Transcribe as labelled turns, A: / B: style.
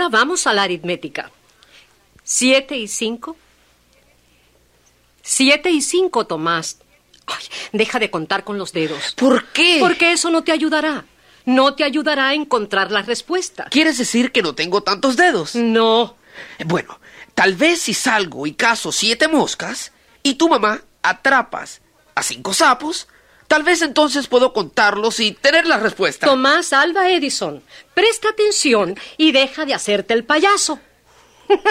A: Ahora vamos a la aritmética. 7 y 5. 7 y 5, Tomás. Ay, deja de contar con los dedos.
B: ¿Por qué?
A: Porque eso no te ayudará. No te ayudará a encontrar la respuesta.
B: ¿Quieres decir que no tengo tantos dedos?
A: No.
B: Bueno, tal vez si salgo y cazo 7 moscas y tu mamá atrapas a 5 sapos, tal vez entonces puedo contarlos y tener la respuesta.
A: Tomás Alva Edison, presta atención y deja de hacerte el payaso.